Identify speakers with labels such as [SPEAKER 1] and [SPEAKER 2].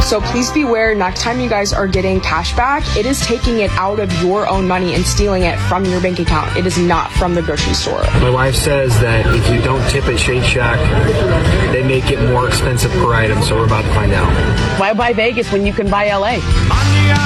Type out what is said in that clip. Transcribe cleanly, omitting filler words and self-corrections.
[SPEAKER 1] So please beware, next time you guys are getting cash back, it is taking it out of your own money and stealing it from your bank account. It is not from the grocery store.
[SPEAKER 2] My wife says that if you don't tip at Shake Shack, they make it more expensive per item, so we're about to find out.
[SPEAKER 3] Why buy Vegas when you can buy LA?